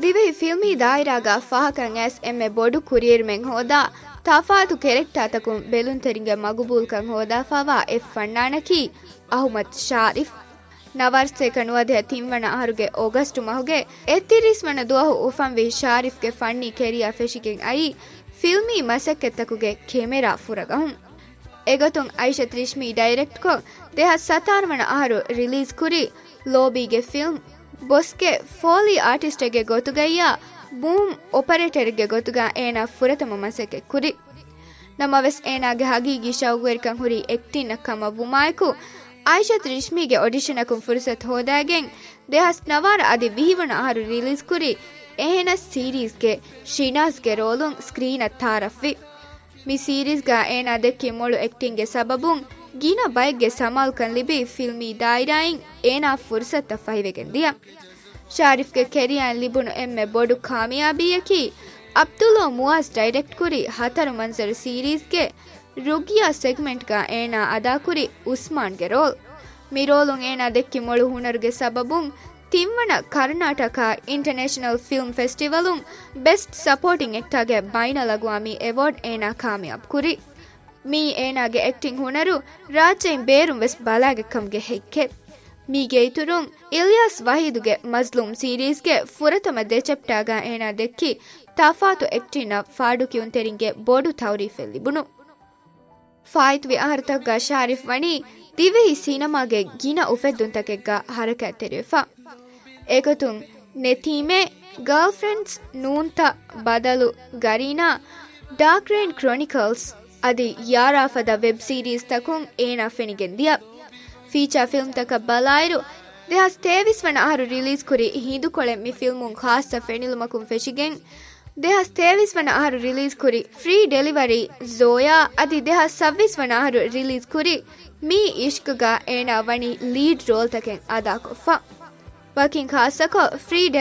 ದಿವೆ filmy ದಾಯಿರಾಗ ಫಾಹಕಂ as ಎಮ್ಮೆ ಬೊಡು courier ಮೆಂ ಹೋದಾ ತಾಫಾತು ಕೆರೆಕ್ಟಾ ತಕುಂ ಬೆಲುನ್ ತೆರಿಂಗೆ ಮಗುಬೂಲ್ ಕಂ ಹೋದಾ fava F ಫಣ್ಣಾನಕಿ Ahmed ಶಾರಿಫ್ ನವರ್ಸೆ ಕನುವದೆ ತಿಂವಣ ಆರುಗೆ August ಮಹುಗೆ ಎತ್ತಿರಿಸ್ವಣ ದುವಹು ಉಫಂ V ಶಾರಿಫ್ಗೆ ಫಣ್ಣಿ Keriya ಫೆಶಿಕೆಂ I filmy ಮಸಕ್ಕೆತ್ತಕುಗೆ camera ಫುರಗಹುಂ ಎಗತುಂ ಐಷತ್ Rishmi direct ಕೊ ದೇಹ ಸತಾರ್ವಣ ಆರು ರಿಲೀಸ್ ಕುರಿ ಲೋಬಿಗೆ ಫಿಲ್ಮ್ ಬೊಸ್ಗೆ ಫೋಲಿ ಆರ್ಟಿಸ್ಟ್ಗೆ ಗೊತುಗಯ್ಯ ಬೂಮ್ ಆಪರೇಟರ್ಗೆ ಗೊತುಗ ಏನ ಫುರತಮ ಮಸಕ್ಕೆ ಕುರಿ ನಮವೆಸ್ ಏನಾಗೆ ಹಗೀಗಿ ಶೌಗುವೆರ್ಕಂ ಹುರಿ ಎಕ್ಟಿನ ಕಮ ವುಮಾಯ್ಕು ಐಷತ್ ರಿಶ್ಮಿಗೆ ಆಡಿಷನಕುಂ ಫುರ್ಸತ್ ಹೋದಾಗೆಂ ದೇಹಸ್ ನವಾರ ಅದಿ ವಿಹಿವಣ ಆರು ರಿಲೀಸ್ ಕುರಿ ehena series ge Shinas ge rolun screen attaraffi mi series ga ena dekki molu acting ge sababun gina bike ge samal kan libi filmi dairain ena fursata fahivegen dia Sharif ge keriyan libunu emme bodu kamiyabiyaki Abdullah Muaz direct kuri hataru manzar series ge Rugia segment ga ena ada kuri Usman ge role mi rolun ena dekki molu hunar ge sababun ತಿಮ್ಮಣ Karnataka international film ಫೆಸ್ಟಿವಲುಂ best supporting ಎಕ್ಟಾಗೆ ಬೈನಲಗುವಾಮಿ award ಏನಾ ಕಾಮಯಾಬ್ ಕುರಿ me ಏನಾಗೆ acting ಹುನರು ರಾಜ್ಯಂ ಬೇರುಂ ವೆಸ್ ಬಲಾಗೆ ಕಮ್ಗೆ ಹೆಕ್ಕೆ ಮೀಗೆ ಇತುರುಂ Ilyas ವಹೀದುಗೆ ಮಜ್ಲೂಮ್ ಸೀರೀಸ್ಗೆ ಫುರತಮ ದೆಚೆಪ್ಟಾಗ ಏನಾ ದೆಕ್ಕಿ ತಫಾತು ಆಕ್ಟಿನ ಫಾಡುಕಿಯುಂ ತೆರಿಂಗೆ ಬೋಡು ತೌರೀಫೆಲ್ಲಿಬುನು ಫಾಯ್ತ್ V ಆಹರ್ತಗ್ಗ ಶಾರಿಫ್ ವಣಿ ದಿವೆಹಿ ಸಿನಿಮಾಗೆ ಗಿನ ಉಫೆದ್ದುಂತಕೆಗ್ಗ ಹರಕತ್ ತೆರೆಫಾ ಏಕತುಂ ನೆತೀಮೆ girlfriends ನೂಂತ ಬದಲು ಗರೀನಾ dark rain Chronicles ಅದಿ ಯಾರಾಫದ web series ತಕುಂ ಏನಾ ಫೆನಿಗೆಂದಿಯ feature film ತಕ ಬಲಾಯಿರು ದೇಹಸ್ ತೇವಿಸ್ವನ ಆರು ರಿಲೀಸ್ ಕುರಿ ಹಿಂದು ಕೊಳೆ ಮಿ ಫಿಲ್ಮುಂ ಖಾಸ ಫೆನಿಲುಮಕುಂ ಫೆಶಿಗೆಂ ದೇಹಸ್ ತೇವಿಸ್ವನ ಆರು ರಿಲೀಸ್ ಕುರಿ ಫ್ರೀ ಡೆಲಿವರಿ ಝೋಯಾ ಅದಿ ದೇಹಸ್ ಸವ್ವಿಸ್ವನ ಆರು ರಿಲೀಸ್ ಕುರಿ ಮೀ ಇಷ್ಕ್ಗ ಏನಾ ವಣಿ ಲೀಡ್ ರೋಲ್ ತಕೆಂ ಅದಾ ಕೊಫ್ಫಾ ವರ್ಕಿಂಗ್ ಖಾಸಕ ಫ್ರೀ